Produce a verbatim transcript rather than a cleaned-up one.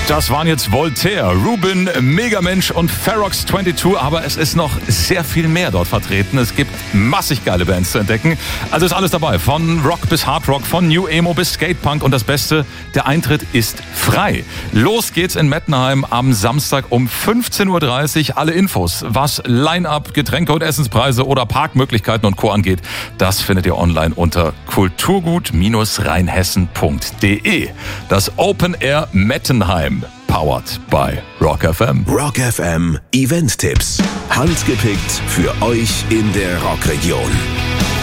Das waren jetzt Voltaire, Rubin, Megamensch und Ferox zweiundzwanzig, aber es ist noch sehr viel mehr dort vertreten. Es gibt massig geile Bands zu entdecken. Also ist alles dabei, von Rock bis Hard Rock, von New Emo bis Skatepunk und das Beste, der Eintritt ist frei. Los geht's in Mettenheim am Samstag um fünfzehn Uhr dreißig. Alle Infos, was Line-Up, Getränke und Essenspreise oder Parkmöglichkeiten und Co. angeht, das findet ihr online unter kulturgut rheinhessen punkt de. Das Open Air Mettenheim. Powered by Rock F M. Rock F M Event-Tipps. Handgepickt für euch in der Rockregion.